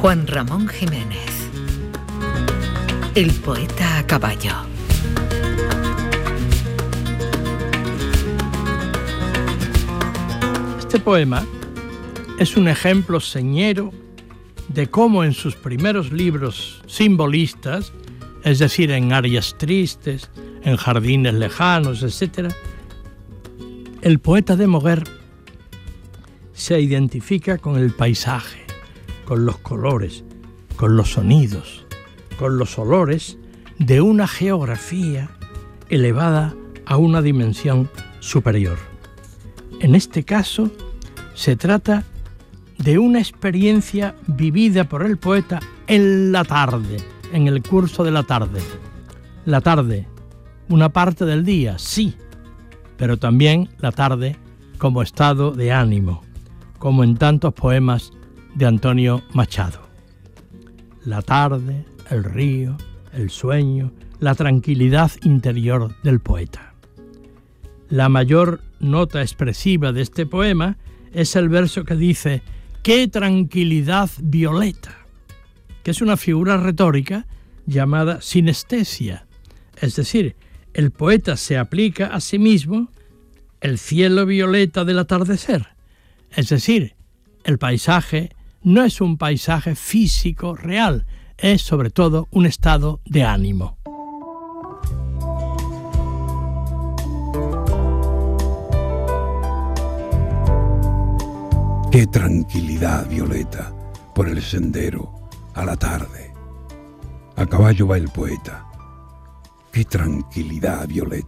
Juan Ramón Jiménez, el poeta a caballo. Este poema es un ejemplo señero de cómo en sus primeros libros simbolistas, es decir, en Arias Tristes, en Jardines Lejanos, etc., el poeta de Moguer se identifica con el paisaje, con los colores, con los sonidos, con los olores de una geografía elevada a una dimensión superior. En este caso, se trata de una experiencia vivida por el poeta en la tarde, en el curso de la tarde. La tarde, una parte del día, sí, pero también la tarde como estado de ánimo, como en tantos poemas de Antonio Machado. La tarde, el río, el sueño, la tranquilidad interior del poeta. La mayor nota expresiva de este poema es el verso que dice «¡Qué tranquilidad violeta!», que es una figura retórica llamada sinestesia, es decir, el poeta se aplica a sí mismo el cielo violeta del atardecer, es decir, el paisaje no es un paisaje físico real, es sobre todo un estado de ánimo. Qué tranquilidad violeta por el sendero a la tarde. A caballo va el poeta. Qué tranquilidad violeta.